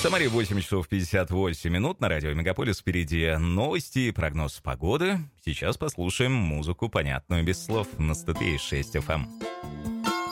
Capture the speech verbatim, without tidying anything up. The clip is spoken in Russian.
Самаре восемь часов пятьдесят восемь минут. На радио Мегаполис впереди новости и прогноз погоды. Сейчас послушаем музыку, понятную без слов, на сто три и шесть эф эм.